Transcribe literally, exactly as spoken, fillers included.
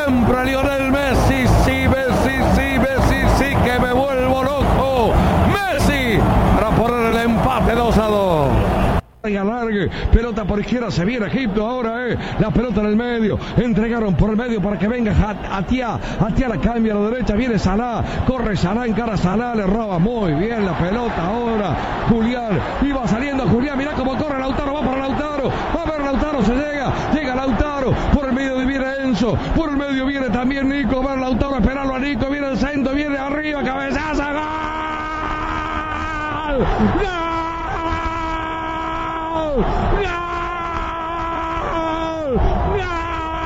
siempre Lionel Messi, sí, Messi, sí, Messi, sí, que me vuelvo loco. Messi para poner el empate dos a dos. Alargue, pelota por izquierda, se viene Egipto ahora, eh. La pelota en el medio, entregaron por el medio para que venga Atia, Atia la cambia a la derecha, viene Salah, corre Salah, encara Salah, le roba muy bien la pelota ahora, Julián, iba saliendo Julián, mirá cómo corre Lautaro, va para Lautaro, va a ver Lautaro, se llega, llega Lautaro, por el medio viene Enzo, por el medio viene también Nico, va Lautaro, esperarlo a Nico, viene el centro, viene arriba, cabezazo, ¡gol! ¡Gol! ¡Gol!